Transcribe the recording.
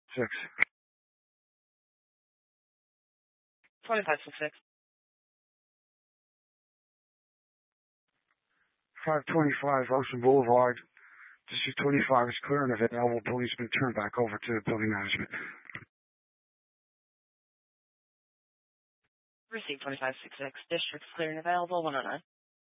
6. 2566. 525 Ocean Boulevard. District 25 is clear and available. Police been turned back over to building management. Received 2566. District's clear and available. 109.